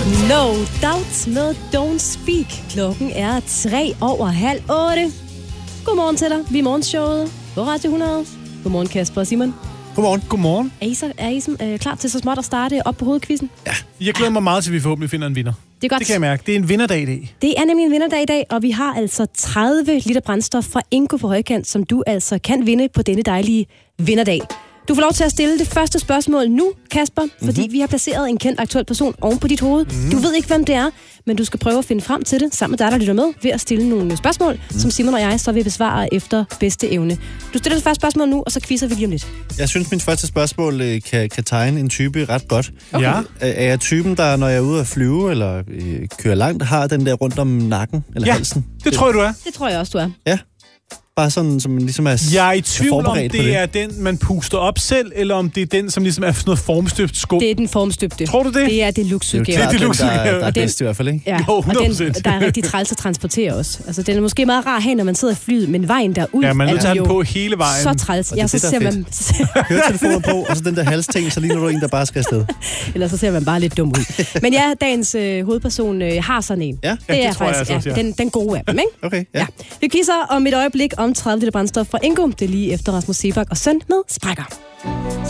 No Doubt med Don't Speak. Klokken er 7:03. Godmorgen til dig. Vi er morgenshowet på Radio 100. Godmorgen Kasper og Simon. Godmorgen. Godmorgen. Er I klar til så småt at starte op på hovedquizzen? Ja, jeg glæder mig meget til, at vi forhåbentlig finder en vinder. Det er godt. Det kan jeg mærke. Det er en vinderdag i dag. Det er nemlig en vinderdag i dag, og vi har altså 30 liter brændstof fra Ingo på højkant, som du altså kan vinde på denne dejlige vinderdag. Du får lov til at stille det første spørgsmål nu, Kasper, fordi vi har placeret en kendt aktuel person oven på dit hoved. Du ved ikke, hvem det er, men du skal prøve at finde frem til det, sammen med dig, der lytter med, ved at stille nogle spørgsmål, som Simon og jeg så vil besvare efter bedste evne. Du stiller det første spørgsmål nu, og så quizzer vi lige om lidt. Jeg synes, mit første spørgsmål kan tegne en type ret godt. Okay. Ja. Er jeg typen, der, når jeg er ude at flyve eller kører langt, har den der rundt om nakken eller halsen? Det tror jeg, du er. Det tror jeg også, du er. Ja. Bare sådan, som ligesom er Jeg er i tvivl om, det det er den, man puster op selv, eller om det er den, som ligesom er sådan noget formstøbt skum. Det er den formstøbte. Tror du det? Det er det luksudgave. Det er luksudgave. der er bedst i hvert fald, ikke? Ja, Jo, og 100%. der er rigtig træls at transportere også. Altså, den er måske meget rar at have, når man sidder i flyet, men vejen derud Ja, man er nødt til at have jo den på hele vejen. så træls. Og det er så det, der ser er man... Høretelefoner på, og så den der halsting, så ligner du en, der bare skal afsted. Eller så ser man bare lidt dum ud. Men ja, dagens hovedperson har sådan en. Ja, det er det tror jeg faktisk altså også, den gode af dem, ikke? Okay, ja. Vi quizzer om et øjeblik om 30 liter brændstof fra Ingo. Det er lige efter Rasmus Sebak og Søn med Sprækker.